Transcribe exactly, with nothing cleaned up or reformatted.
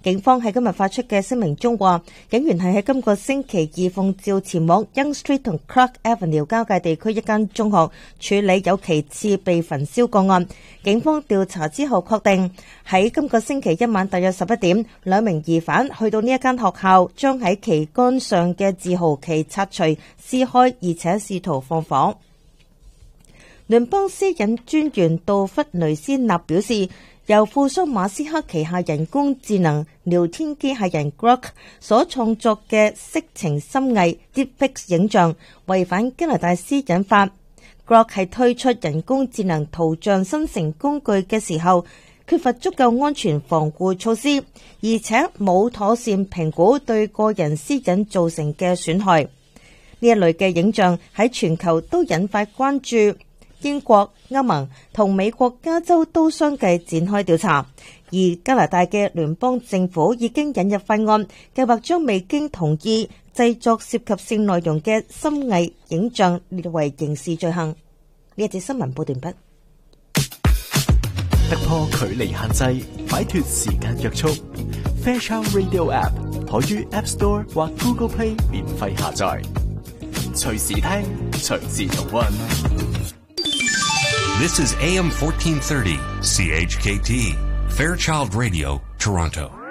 警方喺今日發出嘅聲明中話，警員係喺今個星期二奉召前往 Young Street 同 Clark Avenue 交界地區一間中學處理有旗幟被焚燒個案。警方調查之後確定，喺今個星期一晚大約十一點，兩名疑犯去到呢一間學校，將喺旗杆上嘅自豪旗拆除、撕開，而且試圖放火。聯邦私隱專員杜弗雷斯納表示，由富商馬斯克旗下人工智能聊天機械人 Grok 所創作嘅色情深偽 Deepfake 影像違反加拿大私隱法。Grok 係推出人工智能圖像生成工具嘅時候，缺乏足夠安全防護措施，而且冇妥善評估對個人私隱造成嘅損害。呢一類嘅影像喺全球都引發關注。英國、歐盟同美國加州都相繼展開調查，而加拿大嘅聯邦政府已經引入法案，計劃將未經同意製作涉及性內容嘅深偽影像列為刑事罪行。呢一節新聞報段畢。 突破距離限制，擺脫時間約束。Fairchild Radio App 可於 App Store 或 Google Play 免費下載，隨時聽，隨時重溫。 This is A M fourteen thirty, C H K T, Fairchild Radio, Toronto.